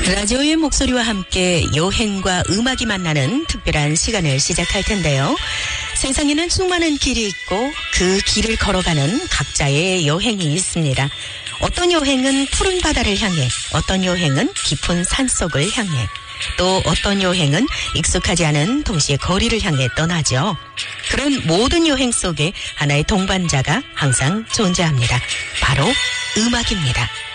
라디오의 목소리와 함께 여행과 음악이 만나는 특별한 시간을 시작할 텐데요. 세상에는 수많은 길이 있고 그 길을 걸어가는 각자의 여행이 있습니다. 어떤 여행은 푸른 바다를 향해, 어떤 여행은 깊은 산속을 향해, 또 어떤 여행은 익숙하지 않은 도시의 거리를 향해 떠나죠. 그런 모든 여행 속에 하나의 동반자가 항상 존재합니다. 바로 음악입니다.